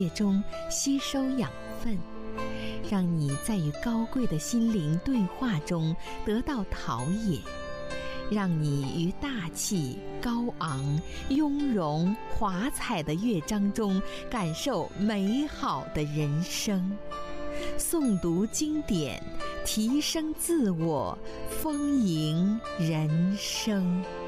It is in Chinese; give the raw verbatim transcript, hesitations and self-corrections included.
夜中吸收养分，让你在与高贵的心灵对话中得到陶冶，让你于大气高昂、雍容华彩的乐章中感受美好的人生。诵读经典，提升自我，丰盈人生。